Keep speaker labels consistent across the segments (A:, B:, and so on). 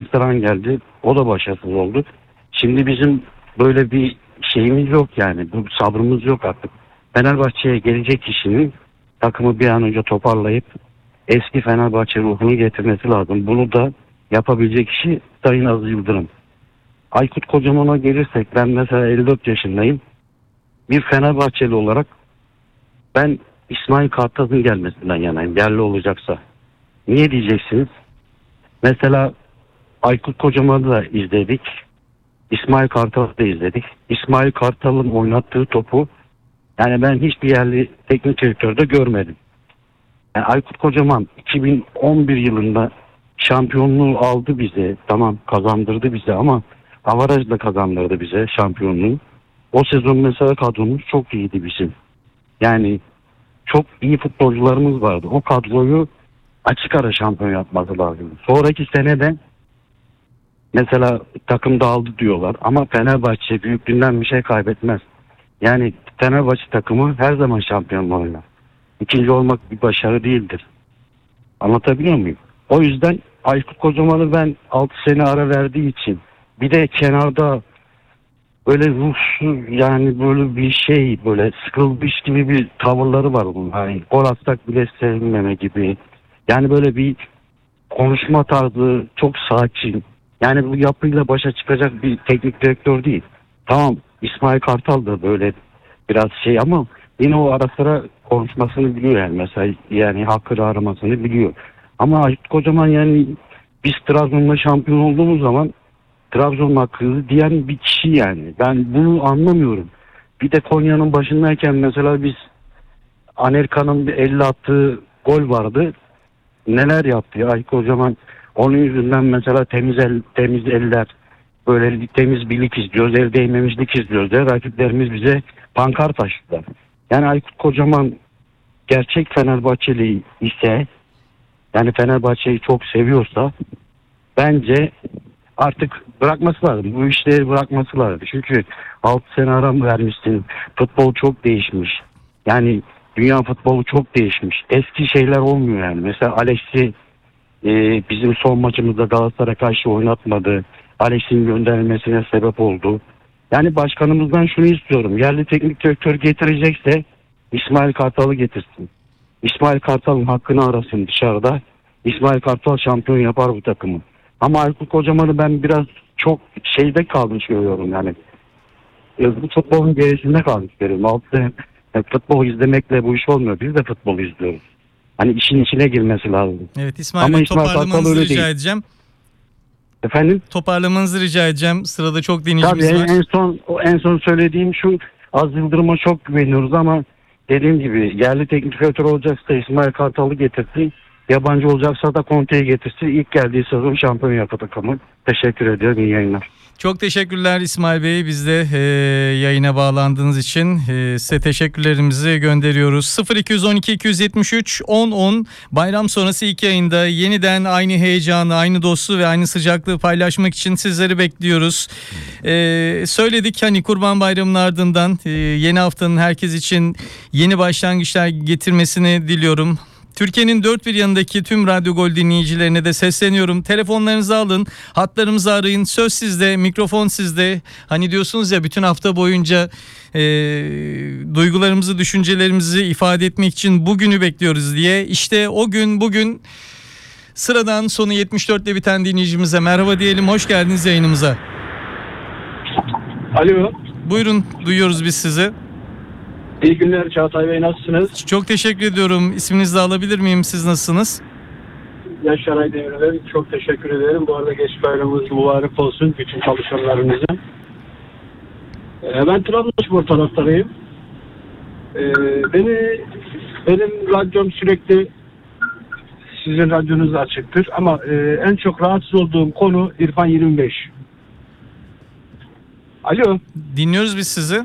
A: Kılıçdaroğlu geldi. O da başarısız oldu. Şimdi bizim böyle bir şeyimiz yok yani. Bu sabrımız yok artık. Fenerbahçe'ye gelecek kişinin takımı bir an önce toparlayıp eski Fenerbahçe ruhunu getirmesi lazım. Bunu da yapabilecek kişi Sayın Aziz Yıldırım. Aykut Kocaman'a gelirsek, ben mesela 54 yaşındayım. Bir Fenerbahçeli olarak ben İsmail Kartal'ın gelmesinden yanayım. Yerli olacaksa. Niye diyeceksiniz? Mesela Aykut Kocaman'ı da izledik. İsmail Kartal'ı da izledik. İsmail Kartal'ın oynattığı topu yani ben hiçbir yerli teknik direktörde görmedim. Yani Aykut Kocaman 2011 yılında şampiyonluğu aldı bize. Tamam, kazandırdı bize ama avarajla kazandırdı bize şampiyonluğu. O sezon mesela kadromuz çok iyiydi bizim. Yani çok iyi futbolcularımız vardı. O kadroyu açık ara şampiyon yapması lazım. Sonraki senede mesela takım dağıldı diyorlar ama Fenerbahçe büyüklüğünden bir şey kaybetmez. Yani Fenerbahçe takımı her zaman şampiyon oynar. İkinci olmak bir başarı değildir. Anlatabiliyor muyum? O yüzden Aykut Kocaman'ı ben 6 sene ara verdiği için, bir de kenarda böyle ruhsuz, yani böyle bir şey, böyle sıkılmış gibi bir tavırları var bunun. Hani gol atsak bile sevinmeme gibi. Yani böyle bir konuşma tarzı çok sakin. Yani bu yapıyla başa çıkacak bir teknik direktör değil. Tamam, İsmail Kartal da böyle biraz şey ama yine o ara sıra konuşmasını biliyor yani. Mesela yani hakkını aramasını biliyor. Ama Aykut Kocaman, yani biz Trabzon'la şampiyon olduğumuz zaman Trabzon'un hakkı diyen bir kişi yani. Ben bunu anlamıyorum. Bir de Konya'nın başındayken mesela biz Amerika'nın bir 50 attığı gol vardı. Neler yaptı ya Aykut Kocaman. Onun yüzünden mesela temiz eller, böyle temiz birlik izliyoruz, el değmemişlik izliyoruz diye rakiplerimiz bize pankart açtılar. Yani Aykut Kocaman gerçek Fenerbahçeli ise, yani Fenerbahçe'yi çok seviyorsa bence artık bırakması lazım. Bu işleri bırakması lazım. Çünkü 6 sene ara vermişsin. Futbol çok değişmiş. Yani dünya futbolu çok değişmiş. Eski şeyler olmuyor yani. Mesela Alex'i bizim son maçımızda Galatasaray karşı oynatmadı. Alex'in gönderilmesine sebep oldu. Yani başkanımızdan şunu istiyorum. Yerli teknik direktör getirecekse İsmail Kartal'ı getirsin. İsmail Kartal'ın hakkını arasın dışarıda. İsmail Kartal şampiyon yapar bu takımı. Ama Aykut Kocaman'ı ben biraz çok şeyde kalmış görüyorum yani. Bu futbolun gerisinde kalmış görüyorum. Futbol izlemekle bu iş olmuyor. Biz de futbol izliyoruz. Hani işin içine girmesi lazım.
B: Evet İsmail Bey, toparlamanızı rica edeceğim.
A: Efendim?
B: Toparlamanızı rica edeceğim. Sırada çok dinleyicimiz var.
A: En son söylediğim şu: Aziz Yıldırım'a çok güveniyoruz ama dediğim gibi yerli teknik direktör olacaksa İsmail Kartal'ı getirsin. Yabancı olacaksa da Conte'yi getirsin. İlk geldiği sezon şampiyon yapı takımı. Teşekkür ediyorum. İyi yayınlar.
B: Çok teşekkürler İsmail Bey. Biz de yayına bağlandığınız için size teşekkürlerimizi gönderiyoruz. 0212 273 10 bayram sonrası ilk yayında yeniden aynı heyecanı, aynı dostluğu ve aynı sıcaklığı paylaşmak için sizleri bekliyoruz. Söyledik hani Kurban Bayramı'nın ardından yeni haftanın herkes için yeni başlangıçlar getirmesini diliyorum. Türkiye'nin dört bir yanındaki tüm Radyo Gol dinleyicilerine de sesleniyorum. Telefonlarınızı alın, hatlarımızı arayın. Söz sizde, mikrofon sizde. Hani diyorsunuz ya, bütün hafta boyunca duygularımızı, düşüncelerimizi ifade etmek için bugünü bekliyoruz diye. İşte o gün bugün. Sıradan sonu 74 ile biten dinleyicimize merhaba diyelim. Hoş geldiniz yayınımıza.
C: Alo.
B: Buyurun, duyuyoruz biz sizi.
C: İyi günler Çağatay Bey, nasılsınız?
B: Çok teşekkür ediyorum. İsminizi de alabilir miyim? Siz nasılsınız?
C: Yaşar Aydemir'den çok teşekkür ederim. Bu arada geç bayramımız mübarek olsun bütün çalışanlarımıza. Ben Trabzonspor taraftarıyım. Benim radyom sürekli sizin radyonuz açıktır ama en çok rahatsız olduğum konu İrfan 25. Alo.
B: Dinliyoruz biz sizi.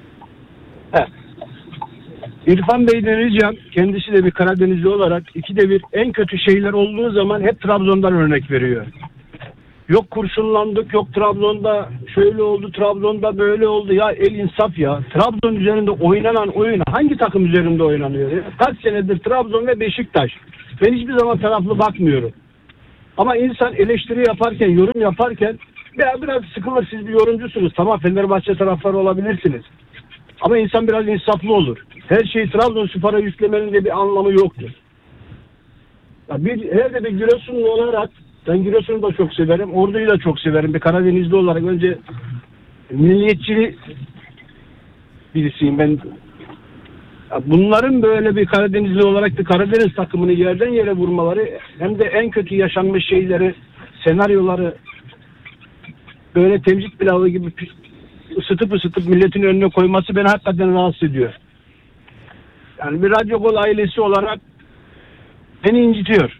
C: İrfan Bey'den ricam, kendisi de bir Karadenizli olarak ikide bir en kötü şeyler olduğu zaman hep Trabzon'dan örnek veriyor. Yok kurşunlandık, yok Trabzon'da şöyle oldu, Trabzon'da böyle oldu. Ya el insaf ya. Trabzon üzerinde oynanan oyun hangi takım üzerinde oynanıyor ya? Kaç senedir Trabzon ve Beşiktaş. Ben hiçbir zaman taraflı bakmıyorum. Ama insan eleştiri yaparken, yorum yaparken biraz sıkılır. Siz bir yorumcusunuz. Tamam, Fenerbahçe taraftarı olabilirsiniz. Ama insan biraz insaflı olur. Her şeyi Trabzonspor'a yüklemenin de bir anlamı yoktur. Ya her bir Giresunlu olarak, ben Giresun'u da çok severim. Ordu'yu da çok severim. Bir Karadenizli olarak önce milliyetçi birisiyim ben. Ya bunların böyle bir Karadenizli olarak da Karadeniz takımını yerden yere vurmaları, hem de en kötü yaşanmış şeyleri, senaryoları böyle temcit pilavı gibi ısıtıp milletin önüne koyması beni hakikaten rahatsız ediyor. Yani bir Radyo Gol ailesi olarak beni incitiyor.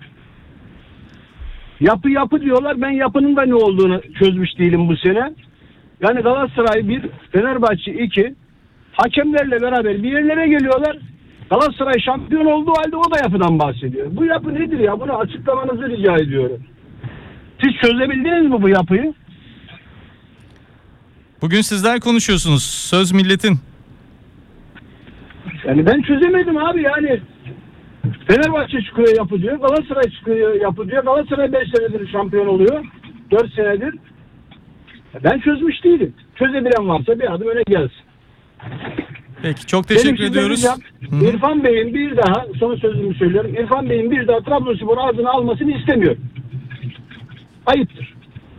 C: Yapı diyorlar. Ben yapının da ne olduğunu çözmüş değilim bu sene. Yani Galatasaray 1, Fenerbahçe 2, hakemlerle beraber bir yerlere geliyorlar. Galatasaray şampiyon olduğu halde o da yapıdan bahsediyor. Bu yapı nedir ya? Bunu açıklamanızı rica ediyorum. Siz çözebildiniz mi bu yapıyı?
B: Bugün sizler konuşuyorsunuz. Söz milletin.
C: Yani ben çözemedim abi yani. Fenerbahçe çıkıyor yapı diyor. Galatasaray çıkıyor yapı diyor. Galatasaray 5 senedir şampiyon oluyor. 4 senedir. Ben çözmüş değilim. Çözebilen varsa bir adım öne gelsin.
B: Peki, çok teşekkür ediyoruz.
C: İrfan Bey'in bir daha, son sözümü söylüyorum. İrfan Bey'in bir daha Trabzonspor ağzına almasını istemiyorum. Ayıptır.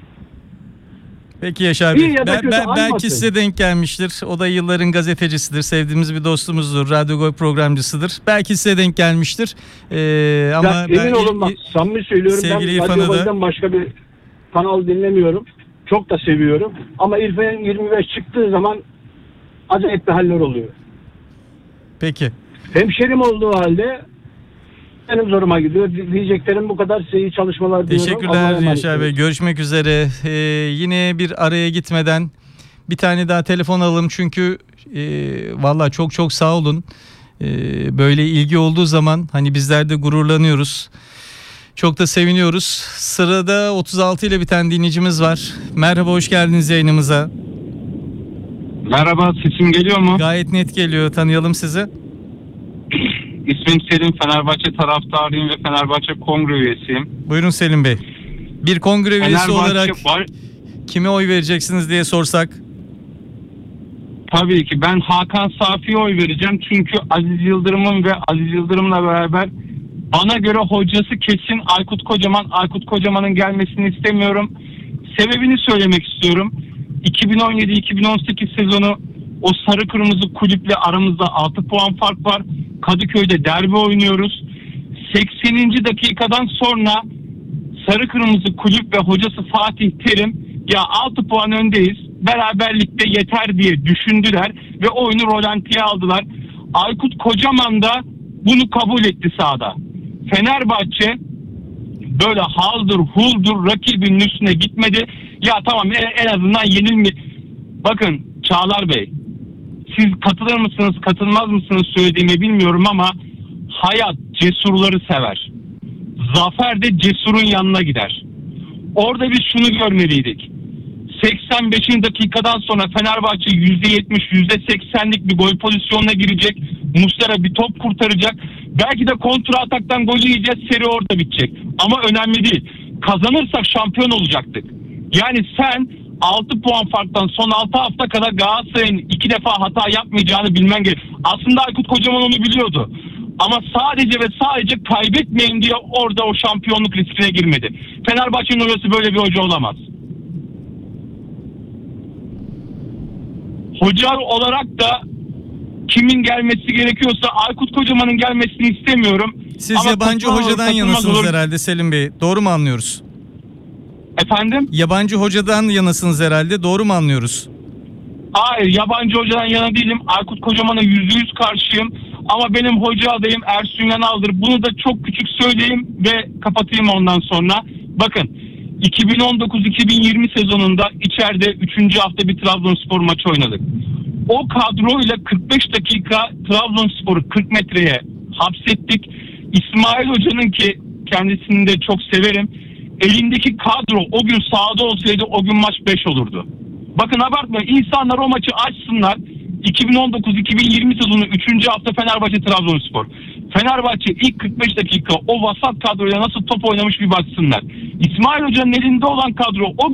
B: Peki Yaşar Bey. Belki size denk gelmiştir. O da yılların gazetecisidir. Sevdiğimiz bir dostumuzdur. Radyo Gol programcısıdır. Belki size denk gelmiştir. Ama
C: emin olun bak, samimi söylüyorum.
B: Ben
C: Radyo Gol'den başka bir kanal dinlemiyorum. Çok da seviyorum. Ama İrfan 25 çıktığı zaman acayip bir haller oluyor.
B: Peki.
C: Hemşerim olduğu halde benim zoruma gidiyor. Diyeceklerim bu kadar. Size iyi çalışmalar diliyorum.
B: Teşekkürler Yaşar Bey. Görüşmek üzere. Yine bir araya gitmeden bir tane daha telefon alalım. Çünkü vallahi çok sağ olun. Böyle ilgi olduğu zaman hani bizler de gururlanıyoruz. Çok da seviniyoruz. Sırada 36 ile biten dinleyicimiz var. Merhaba, hoş geldiniz yayınımıza.
D: Merhaba, sesim geliyor mu?
B: Gayet net geliyor. Tanıyalım sizi.
D: İsmim Selim, Fenerbahçe taraftarıyım ve Fenerbahçe kongre üyesiyim.
B: Buyurun Selim Bey. Bir kongre üyesi olarak kime oy vereceksiniz diye sorsak?
D: Tabii ki ben Hakan Safi'ye oy vereceğim. Çünkü Aziz Yıldırım'ın ve Aziz Yıldırım'la beraber bana göre hocası kesin Aykut Kocaman. Aykut Kocaman'ın gelmesini istemiyorum. Sebebini söylemek istiyorum. 2017-2018 sezonu o sarı kırmızı kulüple aramızda 6 puan fark var. Kadıköy'de derbi oynuyoruz. 80. dakikadan sonra sarı kırmızı kulüp ve hocası Fatih Terim ya 6 puan öndeyiz, beraberlikte yeter diye düşündüler ve oyunu rolantiye aldılar. Aykut Kocaman da bunu kabul etti sahada. Fenerbahçe böyle haldır huldur rakibinin üstüne gitmedi. Ya tamam, en azından Bakın Çağlar Bey, siz katılır mısınız katılmaz mısınız söylediğimi bilmiyorum ama hayat cesurları sever. Zafer de cesurun yanına gider. Orada biz şunu görmeliydik. 85. dakikadan sonra Fenerbahçe %70, %80'lik bir gol pozisyonuna girecek. Muslera bir top kurtaracak. Belki de kontra ataktan golü yiyeceğiz. Seri orada bitecek. Ama önemli değil. Kazanırsak şampiyon olacaktık. Yani sen 6 puan farktan son 6 hafta kadar Galatasaray'ın 2 defa hata yapmayacağını bilmen gerek. Aslında Aykut Kocaman onu biliyordu. Ama sadece ve sadece kaybetmeyin diye orada o şampiyonluk riskine girmedi. Fenerbahçe'nin hocası böyle bir hoca olamaz. Hoca olarak da kimin gelmesi gerekiyorsa Aykut Kocaman'ın gelmesini istemiyorum.
B: Siz
D: ama
B: yabancı hocadan yanasınız herhalde Selim Bey. Doğru mu anlıyoruz?
D: Efendim?
B: Yabancı hocadan yanasınız herhalde. Doğru mu anlıyoruz?
D: Hayır, yabancı hocadan yana değilim. Aykut Kocaman'a %100 karşıyım. Ama benim hoca adayım Ersun Yanal'dır. Bunu da çok küçük söyleyeyim ve kapatayım ondan sonra. Bakın, 2019-2020 sezonunda içeride 3. hafta bir Trabzonspor maçı oynadık. O kadroyla 45 dakika Trabzonspor'u 40 metreye hapsettik. İsmail Hoca'nın, ki kendisini de çok severim, elindeki kadro o gün sahada olsaydı o gün maç 5 olurdu. Bakın, abartmayın, insanlar o maçı açsınlar. 2019-2020 sezonu 3. hafta Fenerbahçe Trabzonspor. Fenerbahçe ilk 45 dakika o vasat kadroyla nasıl top oynamış bir baksınlar. İsmail Hoca'nın elinde olan kadro o